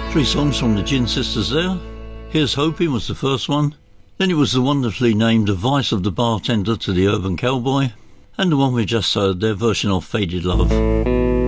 Three songs from the Gin Sisters there. Here's Hoping was the first one. Then it was the wonderfully named Advice of the Bartender to the Urban Cowboy. And the one we just heard, their version of Faded Love.